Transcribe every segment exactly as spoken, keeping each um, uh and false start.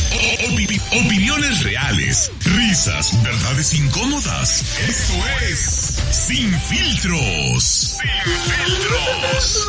Opi- opiniones reales, risas, verdades incómodas. Esto es Sin Filtros. Sin Filtros.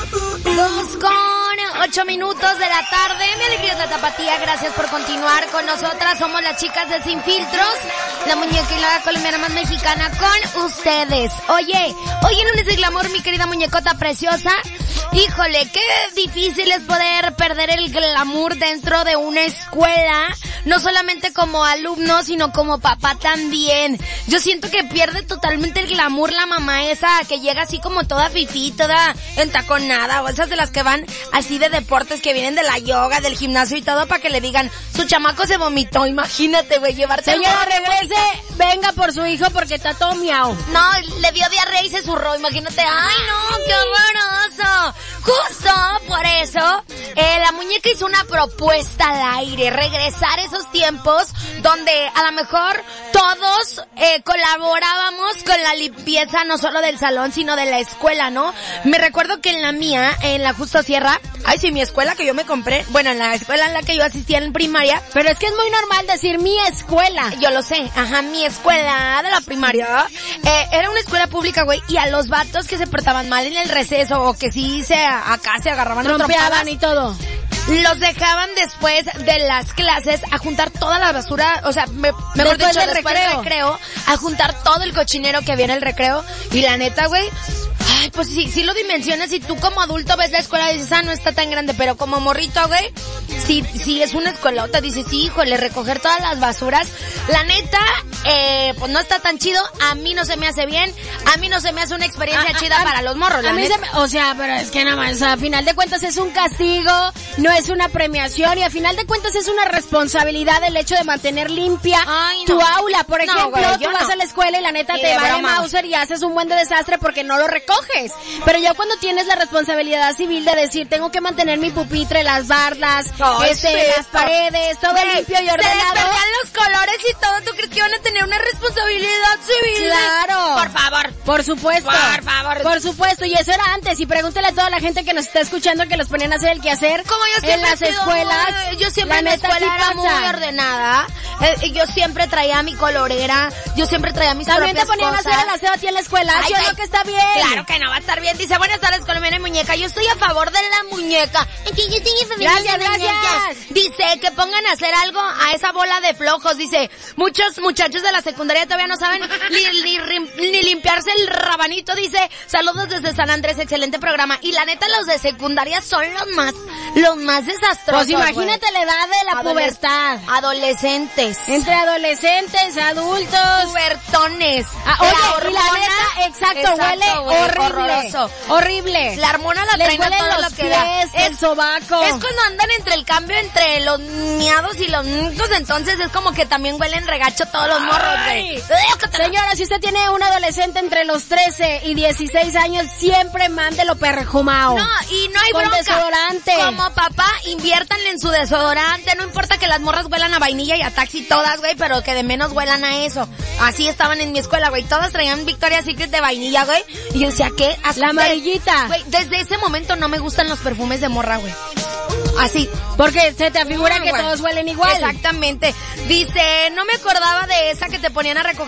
Dos con ocho minutos de la tarde. Mi alegría es la tapatía. Gracias por continuar con nosotras. Somos las chicas de Sin Filtros, la muñeca y la colombiana más mexicana con ustedes. Oye, hoy en Lunes de Glamour, mi querida muñecota preciosa. Híjole, qué difícil es poder perder el glamour dentro de una escuela. No solamente como alumno, sino como papá también. Yo siento que pierde totalmente el glamour la mamá esa que llega así como toda fifí, toda entaconada, o esas de las que van así de deportes, que vienen de la yoga, del gimnasio y todo, para que le digan, su chamaco se vomitó. Imagínate, güey, llevarse... Señora, regrese, venga por su hijo porque está todo miau. No, le dio diarrea y se zurró, imagínate. ¡Ay, no, qué horroroso! Justo por eso, eh, la muñeca hizo una propuesta al aire, regresar esos tiempos donde a lo mejor todos eh, colaborábamos con la limpieza no solo del salón, sino de la escuela, ¿no? Me recuerdo que en la mía, en la Justo Sierra, ay, sí, mi escuela que yo me compré, bueno, en la escuela en la que yo asistía en primaria, pero es que es muy normal decir mi escuela. Yo lo sé, ajá, mi escuela de la primaria, eh, era una escuela pública, güey, y a los vatos que se portaban mal en el receso o que sí se acá se agarraban a trompadas y todo, los dejaban después de las clases a juntar toda la basura, o sea, me, mejor después dicho, del después recreo. del recreo, a juntar todo el cochinero que había en el recreo, y la neta, güey, ay, pues sí, sí lo dimensionas y tú como adulto ves la escuela y dices, ah, no está tan grande, pero como morrito, güey, sí, sí es una escuelota, dices, sí, híjole, recoger todas las basuras, la neta, eh, pues no está tan chido, a mí no se me hace bien, a mí no se me hace una experiencia a, chida a, para los morros, la a mí neta. se me, o sea, pero es que nada más, o sea, a final de cuentas es un castigo, no es una premiación, y a final de cuentas es una responsabilidad el hecho de mantener limpia Ay, no. tu aula. Por ejemplo, no, güey, tú vas no. a la escuela y la neta Ni te de vale broma. Mauser y haces un buen de desastre porque no lo recoges. Pero ya cuando tienes la responsabilidad civil de decir, tengo que mantener mi pupitre, las bardas, Ay, este, sí, las paredes, todo güey, limpio y se ordenado. desperdían los colores y todo, ¿tú crees que van a tener una responsabilidad civil? Claro. Por favor. Por supuesto. Por favor. Por supuesto, y eso era antes. Y pregúntale a toda la gente que nos está escuchando que los ponían a hacer el quehacer Como yo siempre en las he sido escuelas. muy- yo siempre la en la neta escuela sí era pasa. muy ordenada. Eh, yo siempre traía mi colorera, yo siempre traía mis También te propias ponían cosas. a hacer el aseo a ti en la escuela. Ay, Yo güey. creo que está bien. Claro que no va a estar bien. Dice, buenas tardes, colombiana y muñeca. Yo estoy a favor de la muñeca. Gracias, gracias. Dice que pongan a hacer algo a esa bola de flojos. Dice, muchos muchachos de la secundaria todavía no saben ni, ni, ni limpiarse el rabanito. Dice, saludos desde San Andrés, excelente programa. Y la neta, los de secundaria son los más, los más desastrosos. Pues imagínate güey. la edad de la Adoles- pubertad. Adolescentes. Entre adolescentes, adultos. Pubertones. Ah, La oye, y la hormona- neta, exacto, Exacto, huele güey, horrible. horroroso. Horrible. La hormona la Les traen a huelen todo los lo que da. pies, el sobaco. Es cuando andan entre el cambio entre los miados y los micos, entonces es como que también huelen regacho todos los morros, güey. Ay. Señora, si usted tiene un adolescente entre los trece y dieciséis años, siempre mándelo perfumado. No, y no hay Con bronca. desodorante. Como papá, inviértanle en su desodorante. No importa que las morras huelan a vainilla y a taxi todas, güey, pero que de menos huelan a eso. Así estaban en mi escuela, güey. Todas traían Victoria's Secret de vainilla, güey. Y yo decía, ¿qué? Así La de- amarillita. Güey, desde ese momento no me gustan los perfumes de morra, güey. Así. Porque se te afigura Mm, que güey. todos huelen igual. Exactamente. Dice, no me acordaba de esa que te ponían a recoger